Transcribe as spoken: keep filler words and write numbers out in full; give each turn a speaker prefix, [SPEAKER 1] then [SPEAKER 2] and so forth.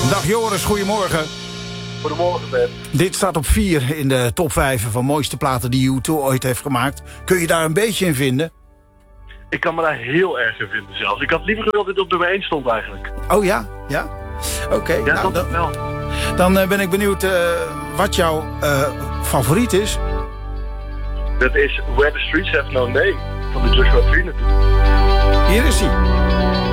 [SPEAKER 1] Dag Joris, goedemorgen.
[SPEAKER 2] Goedemorgen, Ben.
[SPEAKER 1] Dit staat op vier in de top vijf van mooiste platen die U twee ooit heeft gemaakt. Kun je daar een beetje in vinden?
[SPEAKER 2] Ik kan me daar heel erg in vinden zelfs. Ik had liever gewild dat dit op nummer één stond eigenlijk.
[SPEAKER 1] Oh ja? Ja? Oké. Okay,
[SPEAKER 2] ja,
[SPEAKER 1] nou,
[SPEAKER 2] dat
[SPEAKER 1] dan,
[SPEAKER 2] wel.
[SPEAKER 1] Dan uh, ben ik benieuwd uh, wat jouw uh, favoriet is.
[SPEAKER 2] Dat is Where the Streets Have No Name van de Joshua Tree natuurlijk.
[SPEAKER 1] Hier is hij.